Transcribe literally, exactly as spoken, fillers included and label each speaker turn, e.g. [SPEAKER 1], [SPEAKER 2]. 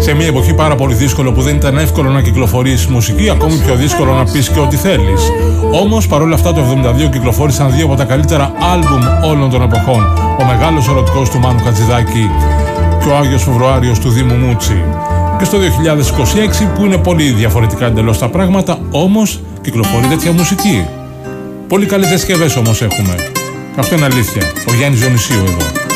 [SPEAKER 1] Σε μια εποχή πάρα πολύ δύσκολο που δεν ήταν εύκολο να κυκλοφορείς μουσική, ακόμη πιο δύσκολο να πεις και ό,τι θέλεις. Όμως παρόλα αυτά το εβδομήντα δύο κυκλοφόρησαν δύο από τα καλύτερα άλμπουμ όλων των εποχών. Ο Μεγάλος Ερωτικός του Μάνου Χατζηδάκη και ο Άγιος Φεβρουάριος του Δήμου Μούτσι. Και στο δύο χιλιάδες είκοσι έξι που είναι πολύ διαφορετικά εντελώς τα πράγματα, όμως κυκλοφορεί τέτοια μουσική. Πολύ καλές διασκευές όμως έχουμε. Αυτό είναι αλήθεια. Ο Γιάννης Διονυσίου εδώ.